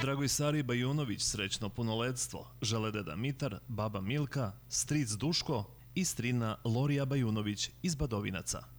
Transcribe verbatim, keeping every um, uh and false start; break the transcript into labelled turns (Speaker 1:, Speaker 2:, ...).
Speaker 1: Dragoj Sari Bajunović srećno punoletstvo žele deda Mitar, baba Milka, stric Duško i strina Lorija Bajunović iz Badovinaca.